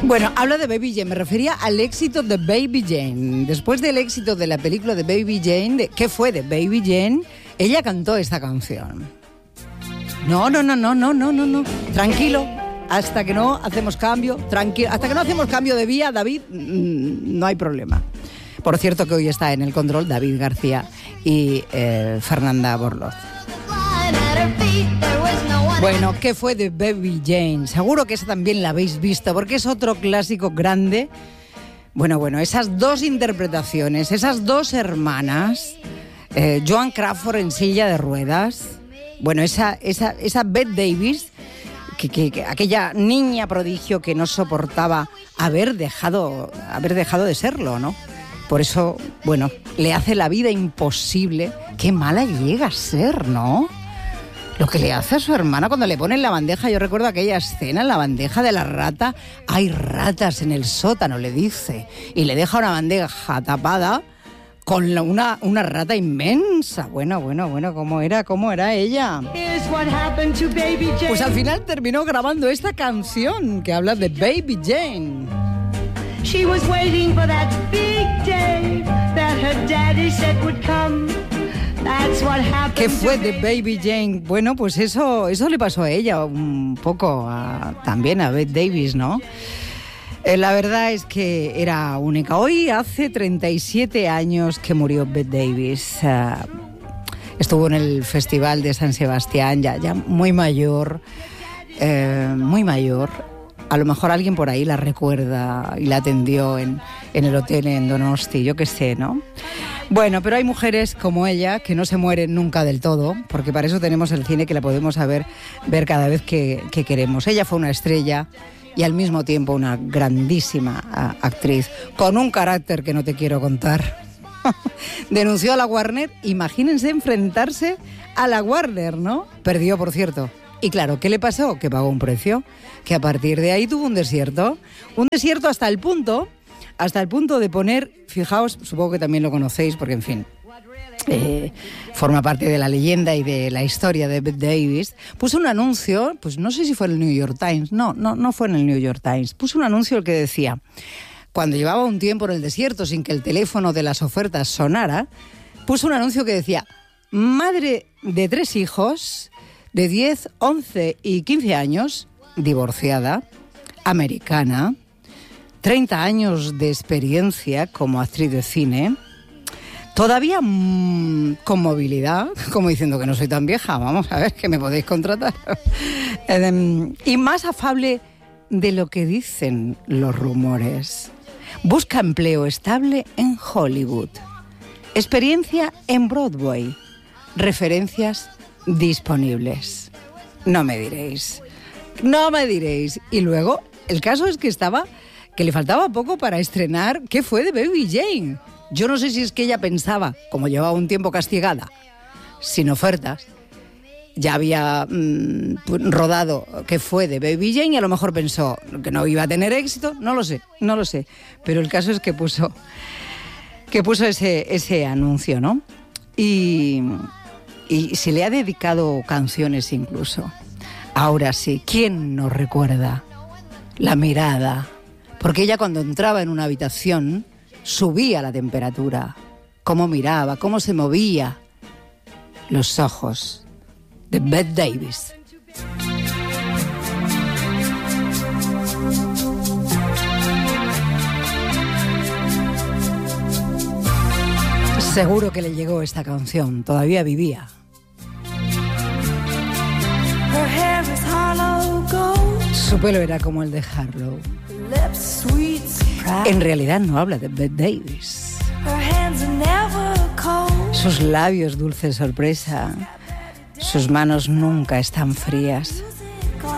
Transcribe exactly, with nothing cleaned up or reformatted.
Bueno, habla de Baby Jane, me refería al éxito de Baby Jane. Después del éxito de la película de Baby Jane, de, ¿qué fue de Baby Jane? Ella cantó esta canción. No, no, no, no, no, no, no, no. Tranquilo, hasta que no hacemos cambio, tranquilo, hasta que no hacemos cambio de vía, David, mmm, no hay problema. Por cierto que hoy está en el control David García y eh, Fernanda Borloz. Bueno, ¿qué fue de Baby Jane? Seguro que esa también la habéis visto, porque es otro clásico grande. Bueno, bueno, esas dos interpretaciones, esas dos hermanas, eh, Joan Crawford en silla de ruedas, bueno, esa, esa, esa Bette Davis, que, que, que aquella niña prodigio que no soportaba haber dejado, haber dejado de serlo, ¿no? Por eso, bueno, le hace la vida imposible. Qué mala llega a ser, ¿no? Lo que le hace a su hermana cuando le pone en la bandeja. Yo recuerdo aquella escena en la bandeja de la rata. Hay ratas en el sótano, le dice. Y le deja una bandeja tapada con la, una, una rata inmensa. Bueno, bueno, bueno, ¿cómo era? ¿Cómo era ella? Pues al final terminó grabando esta canción que habla de Baby Jane. She was waiting for that big day that her daddy said would come. That's what happened. ¿Qué fue de Baby Jane? Bueno, pues eso, eso le pasó a ella un poco, a, también a Bette Davis, ¿no? Eh, la verdad es que era única. Hoy hace treinta y siete años que murió Bette Davis. Uh, estuvo en el Festival de San Sebastián, ya, ya muy mayor, eh, muy mayor. A lo mejor alguien por ahí la recuerda y la atendió en, en el hotel en Donosti, yo qué sé, ¿no? Bueno, pero hay mujeres como ella que no se mueren nunca del todo, porque para eso tenemos el cine, que la podemos saber, ver cada vez que, que queremos. Ella fue una estrella y al mismo tiempo una grandísima uh, actriz, con un carácter que no te quiero contar. Denunció a la Warner, imagínense enfrentarse a la Warner, ¿no? Perdió, por cierto. Y claro, ¿qué le pasó? Que pagó un precio, que a partir de ahí tuvo un desierto. Un desierto hasta el punto, hasta el punto de poner, fijaos, supongo que también lo conocéis, porque en fin, eh, forma parte de la leyenda y de la historia de Bette Davis. Puso un anuncio, pues no sé si fue en el New York Times, no, no, no fue en el New York Times. Puso un anuncio que decía, cuando llevaba un tiempo en el desierto sin que el teléfono de las ofertas sonara, puso un anuncio que decía, madre de tres hijos, de diez, once y quince años, divorciada, americana, treinta años de experiencia como actriz de cine, todavía mmm, con movilidad, como diciendo que no soy tan vieja, vamos a ver, que me podéis contratar, y más afable de lo que dicen los rumores. Busca empleo estable en Hollywood, experiencia en Broadway, referencias disponibles. No me diréis, no me diréis. Y luego, el caso es que estaba, que le faltaba poco para estrenar ¿Qué fue de Baby Jane? Yo no sé si es que ella pensaba, como llevaba un tiempo castigada, sin ofertas, ya había mmm, rodado ¿Qué fue de Baby Jane? Y a lo mejor pensó que no iba a tener éxito, no lo sé, no lo sé. Pero el caso es que puso, que puso ese, ese anuncio, ¿no? Y... Y se le ha dedicado canciones incluso. Ahora sí, ¿quién nos recuerda? La mirada. Porque ella cuando entraba en una habitación subía la temperatura. Cómo miraba, cómo se movía. Los ojos de Bette Davis. Seguro que le llegó esta canción, todavía vivía. Su pelo era como el de Harlow. En realidad no habla de Bette Davis. Sus labios dulce sorpresa. Sus manos nunca están frías.